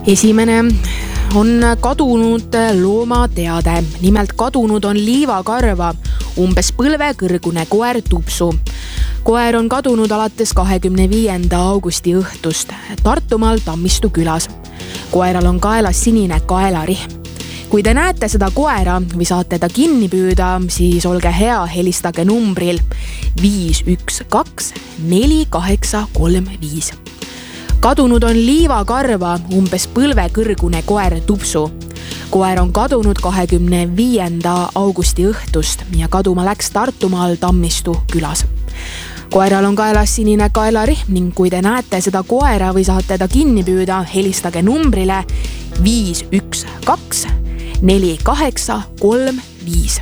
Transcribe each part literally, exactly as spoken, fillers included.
Esimene on kadunud loomateade. Nimelt kadunud on liivakarva umbes põlvekõrgune koer Tupsu. Koer on kadunud alates kahekümne viienda augusti õhtust Tartumaal Tammistu külas. Koeral on kaelas sinine kaelarihm. Kui te näete seda koera või saate ta kinni püüda, siis olge hea, helistage numbril viis üks kaks neli kaheksa kolm viis. Kadunud on liivakarva umbes põlvekõrgune koer Tupsu. Koer on kadunud kahekümne viienda augusti õhtust ja kaduma läks Tartumaal Tammistu külas. Koeral on kaelas sinine kaelarihm ning kui te näete seda koera või saate ta kinni püüda, helistage numbrile viis üks kaks neli kaheksa kolm viis.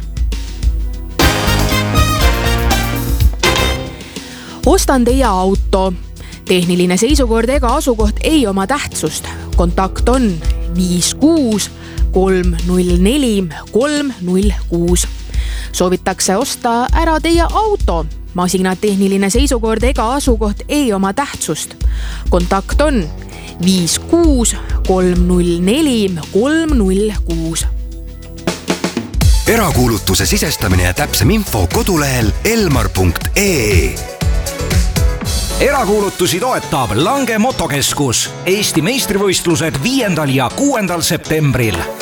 Ostan teie auto. Tehniline seisukord ega asukoht ei oma tähtsust. Kontakt on viis kuus kolm null neli kolm null kuus. Soovitakse osta ära teie auto. Masina tehniline seisukord ega asukoht ei oma tähtsust. Kontakt on viis kuus kolm null neli kolm null kuus. Erakuulutuse sisestamine ja täpsem info kodulehel elmar punkt ee. Erakuulutusi toetab Lange motokeskus. Eesti meistrivõistlused viiendal ja kuuendal septembril.